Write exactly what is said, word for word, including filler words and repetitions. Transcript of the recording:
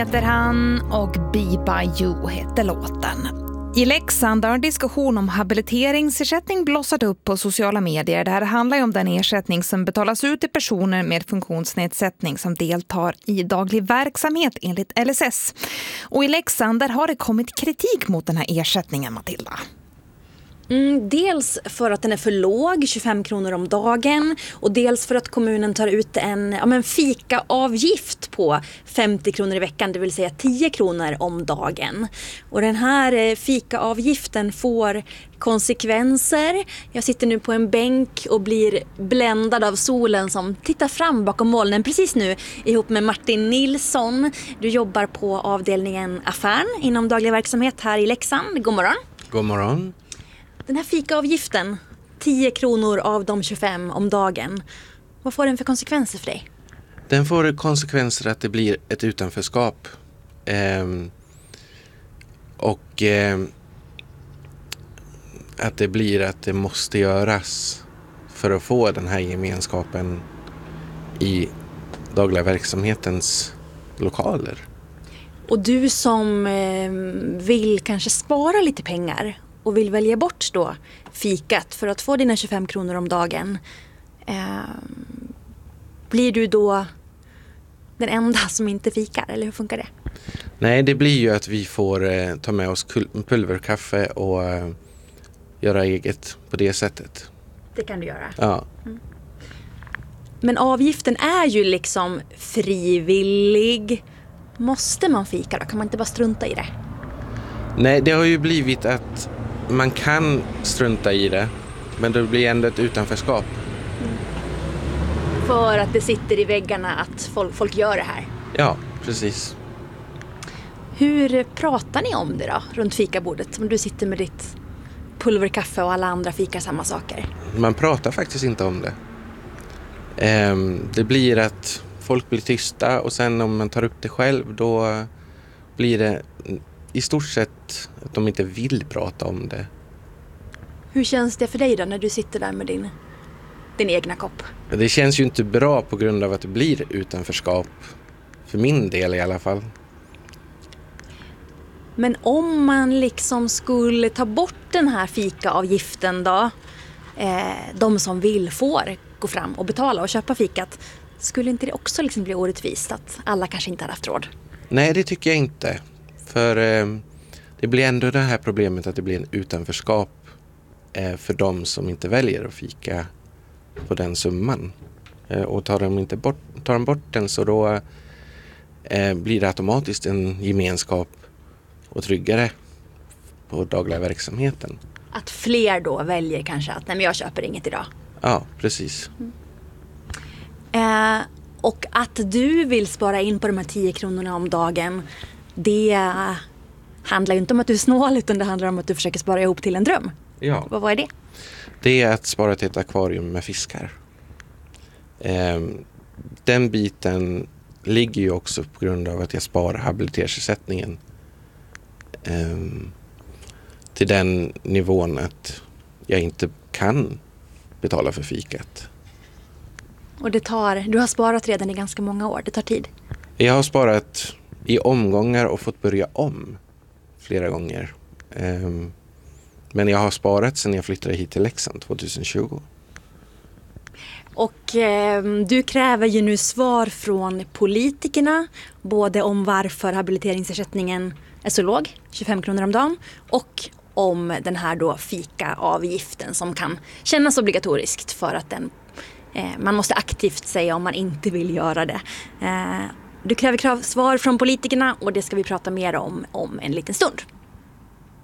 Heter han och Be By You heter låten. I Leksand har en diskussion om habiliteringsersättning blossat upp på sociala medier. Det här handlar ju om den ersättning som betalas ut till personer med funktionsnedsättning som deltar i daglig verksamhet enligt L S S. Och i Leksand där har det kommit kritik mot den här ersättningen, Matilda. Mm, dels för att den är för låg, tjugofem kronor om dagen, och dels för att kommunen tar ut en ja, men fikaavgift på femtio kronor i veckan, det vill säga tio kronor om dagen. Och den här eh, fikaavgiften får konsekvenser. Jag sitter nu på en bänk och blir bländad av solen som tittar fram bakom molnen precis nu ihop med Martin Nilsson. Du jobbar på avdelningen Affären inom daglig verksamhet här i Leksand. God morgon. God morgon. Den här fikaavgiften, tio kronor av de tjugofem om dagen, vad får den för konsekvenser för dig? Den får konsekvenser att det blir ett utanförskap. Ehm, och ehm, att det blir att det måste göras för att få den här gemenskapen i dagliga verksamhetens lokaler. Och du som eh, vill kanske spara lite pengar och vill välja bort då fikat för att få dina tjugofem kronor om dagen. Eh, blir du då den enda som inte fikar, eller hur funkar det? Nej, det blir ju att vi får eh, ta med oss kul- pulverkaffe och eh, göra eget på det sättet. Det kan du göra. Ja. Mm. Men avgiften är ju liksom frivillig. Måste man fika då? Kan man inte bara strunta i det? Nej, det har ju blivit att man kan strunta i det, men det blir ändå ett utanförskap. Mm. För att det sitter i väggarna att folk, folk gör det här. Ja, precis. Hur pratar ni om det då, runt fikabordet? Om du sitter med ditt pulverkaffe och alla andra fikar samma saker. Man pratar faktiskt inte om det. Ehm, det blir att folk blir tysta, och sen om man tar upp det själv, då blir det i stort sett att de inte vill prata om det. Hur känns det för dig då när du sitter där med din, din egna kopp? Det känns ju inte bra på grund av att det blir utanförskap. För min del i alla fall. Men om man liksom skulle ta bort den här fikaavgiften då, eh, de som vill får gå fram och betala och köpa fikat, skulle inte det också liksom bli orättvist att alla kanske inte har haft råd? Nej, det tycker jag inte. För eh, det blir ändå det här problemet att det blir en utanförskap eh, för de som inte väljer att fika på den summan. Eh, och tar de inte bort, tar de bort den, så då eh, blir det automatiskt en gemenskap och tryggare på dagliga verksamheten. Att fler då väljer kanske att nej, men jag köper inget idag. Ja, precis. Mm. Eh, och att du vill spara in på de här tio kronorna om dagen, det handlar ju inte om att du är snål, utan det handlar om att du försöker spara ihop till en dröm. Ja. Vad, vad är det? Det är att spara till ett akvarium med fiskar. Eh, den biten ligger ju också på grund av att jag sparar habiliteringsersättningen eh, till den nivån att jag inte kan betala för fikat. Och det tar, du har sparat redan i ganska många år, det tar tid. Jag har sparat i omgångar och fått börja om flera gånger. Um, men jag har sparat sedan jag flyttade hit till Leksand tjugohundratjugo. Och eh, du kräver ju nu svar från politikerna, både om varför habiliteringsersättningen är så låg, tjugofem kronor om dagen, och om den här då fikaavgiften som kan kännas obligatoriskt för att den, eh, man måste aktivt säga om man inte vill göra det. Eh, du kräver krav, svar från politikerna, och det ska vi prata mer om om en liten stund.